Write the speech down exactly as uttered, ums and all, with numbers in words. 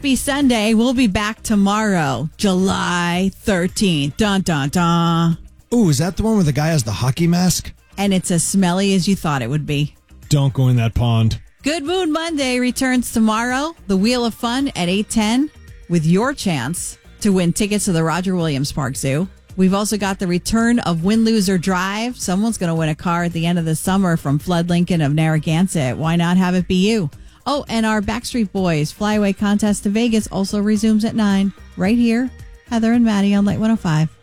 happy Sunday. We'll be back tomorrow, July thirteenth. Dun, dun, dun. Ooh, is that the one where the guy has the hockey mask? And it's as smelly as you thought it would be. Don't go in that pond. Good Moon Monday returns tomorrow. The Wheel of Fun at eight ten with your chance to win tickets to the Roger Williams Park Zoo. We've also got the return of Win, Lose, or Drive. Someone's going to win a car at the end of the summer from Flood Lincoln of Narragansett. Why not have it be you? Oh, and our Backstreet Boys flyaway contest to Vegas also resumes at nine. Right here, Heather and Maddie on Light one oh five.